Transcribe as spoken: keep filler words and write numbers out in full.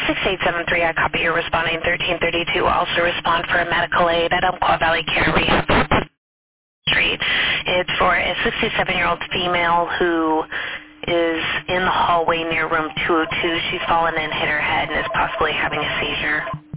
six eight seven three, I copy you're responding thirteen thirty-two. Also respond for a medical aid at Umpqua Valley Care Rehab Street. It's for a sixty-seven-year-old female who is in the hallway near room two oh two. She's fallen and hit her head and is possibly having a seizure.